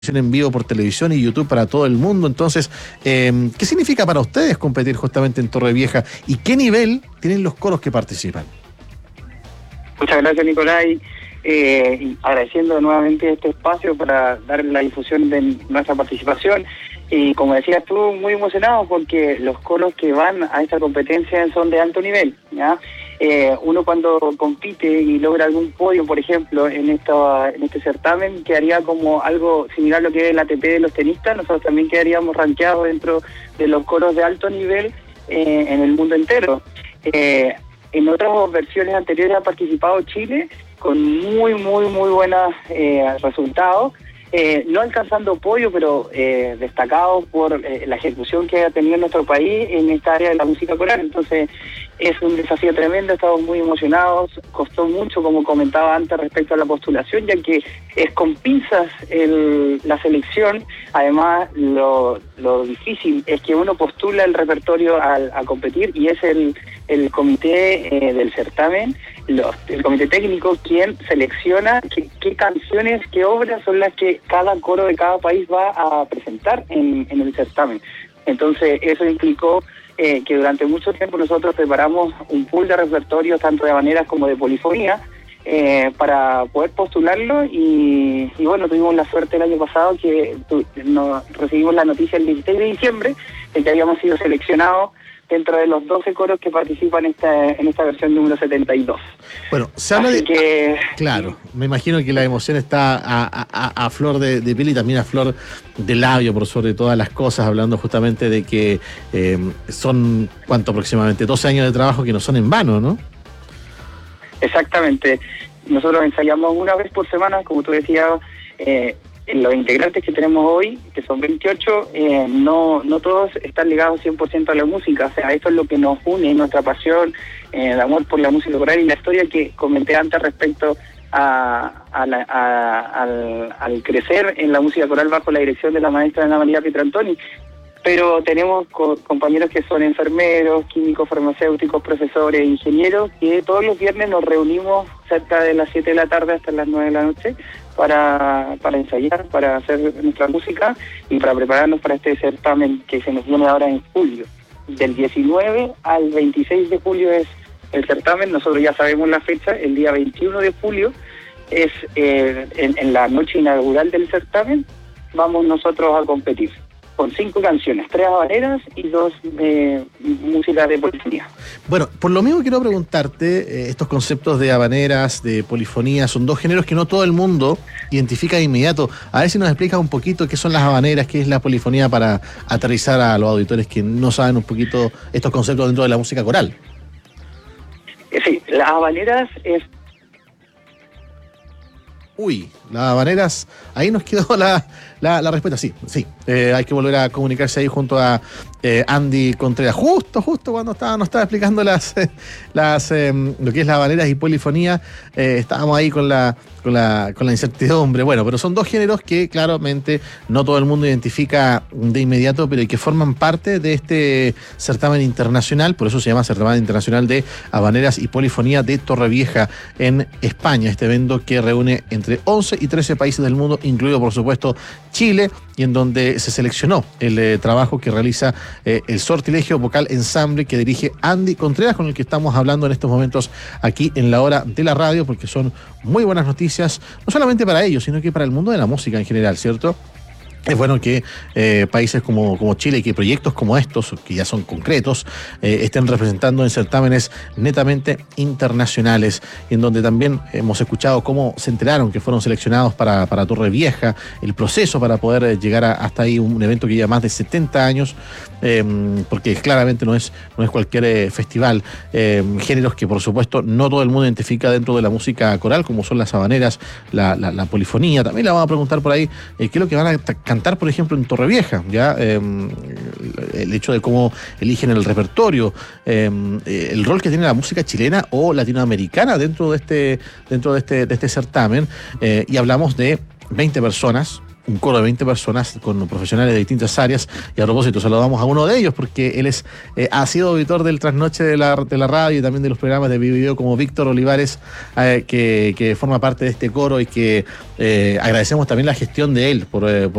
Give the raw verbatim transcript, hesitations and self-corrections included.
en vivo por televisión y YouTube para todo el mundo. Entonces, eh, ¿qué significa para ustedes competir justamente en Torrevieja? ¿Y qué nivel tienen los coros que participan? Muchas gracias, Nicolai. Eh, y agradeciendo nuevamente este espacio para dar la difusión de nuestra participación. Y como decías tú, muy emocionado porque los coros que van a esta competencia son de alto nivel, ¿ya? Eh, uno cuando compite y logra algún podio, por ejemplo, en esta, en este certamen, quedaría como algo similar a lo que es el A T P de los tenistas. Nosotros también quedaríamos rankeados dentro de los coros de alto nivel eh, en el mundo entero. Eh, en otras versiones anteriores ha participado Chile con muy, muy, muy buenos eh, resultados. Eh, no alcanzando podio, pero eh, destacado por eh, la ejecución que ha tenido nuestro país en esta área de la música coral. Entonces es un desafío tremendo, estamos muy emocionados, costó mucho, como comentaba antes, respecto a la postulación, ya que es con pinzas el, la selección. Además, lo, lo difícil es que uno postula el repertorio al, a competir y es el, el comité eh, del certamen, los, el comité técnico, quien selecciona qué, qué canciones, qué obras son las que cada coro de cada país va a presentar en, en el certamen. Entonces eso implicó eh, que durante mucho tiempo nosotros preparamos un pool de repertorios tanto de habaneras como de polifonía eh, para poder postularlo y, y bueno, tuvimos la suerte el año pasado que tu, no, recibimos la noticia el dieciséis de diciembre de que habíamos sido seleccionados dentro de los doce coros que participan en esta, en esta versión número setenta y dos. Bueno, se habla Así de... que... Claro, me imagino que la emoción está a, a, a flor de, de piel y también a flor de labio, por sobre todas las cosas, hablando justamente de que eh, son, ¿cuánto aproximadamente? doce años de trabajo que no son en vano, ¿no? Exactamente. Nosotros ensayamos una vez por semana, como tú decías, eh, los integrantes que tenemos hoy, que son veintiocho, eh, no no todos están ligados cien por ciento a la música. O sea, esto es lo que nos une, nuestra pasión, eh, el amor por la música coral y la historia que comenté antes respecto a, a la, a, al, al crecer en la música coral bajo la dirección de la maestra Ana María Pietrantoni. Pero tenemos co compañeros que son enfermeros, químicos, farmacéuticos, profesores, ingenieros, que todos los viernes nos reunimos cerca de las siete de la tarde hasta las nueve de la noche para, para ensayar, para hacer nuestra música y para prepararnos para este certamen que se nos viene ahora en julio. Del diecinueve al veintiséis de julio es el certamen, nosotros ya sabemos la fecha, el día veintiuno de julio es eh, en, en la noche inaugural del certamen, vamos nosotros a competir con cinco canciones, tres habaneras y dos eh, músicas de polifonía. Bueno, por lo mismo quiero preguntarte, eh, estos conceptos de habaneras, de polifonía, son dos géneros que no todo el mundo identifica de inmediato. A ver si nos explicas un poquito qué son las habaneras, qué es la polifonía para aterrizar a los auditores que no saben un poquito estos conceptos dentro de la música coral. Eh, sí, las habaneras es... Uy, las habaneras, ahí nos quedó la, la, la respuesta, sí, sí, eh, hay que volver a comunicarse ahí junto a eh, Andy Contreras, justo, justo cuando estaba, nos estaba explicando las, las eh, lo que es las habaneras y polifonía, eh, estábamos ahí con la, con, la, con la incertidumbre, bueno, pero son dos géneros que claramente no todo el mundo identifica de inmediato, pero que forman parte de este certamen internacional, por eso se llama Certamen Internacional de Habaneras y Polifonía de Torrevieja en España, este evento que reúne entre once y trece países del mundo, incluido por supuesto Chile, y en donde se seleccionó el eh, trabajo que realiza eh, el Sortilegio Vocal Ensamble que dirige Andy Contreras, con el que estamos hablando en estos momentos aquí en la hora de la radio, porque son muy buenas noticias, no solamente para ellos, sino que para el mundo de la música en general, ¿cierto? Es bueno que eh, países como, como Chile y que proyectos como estos, que ya son concretos, eh, estén representando en certámenes netamente internacionales, en donde también hemos escuchado cómo se enteraron que fueron seleccionados para, para Torrevieja, el proceso para poder llegar a, hasta ahí, un evento que lleva más de setenta años, eh, porque claramente no es, no es cualquier eh, festival, eh, géneros que por supuesto no todo el mundo identifica dentro de la música coral, como son las habaneras, la, la, la polifonía. También le vamos a preguntar por ahí eh, qué es lo que van a cantar, por ejemplo, en Torrevieja, ya eh, el hecho de cómo eligen el repertorio, eh, el rol que tiene la música chilena o latinoamericana dentro de este, dentro de este, de este certamen, eh, y hablamos de veinte personas un coro de veinte personas con profesionales de distintas áreas, y a propósito saludamos a uno de ellos porque él es eh, ha sido auditor del trasnoche de la, de la radio y también de los programas de video como Víctor Olivares, eh, que, que forma parte de este coro y que eh, agradecemos también la gestión de él por, eh, por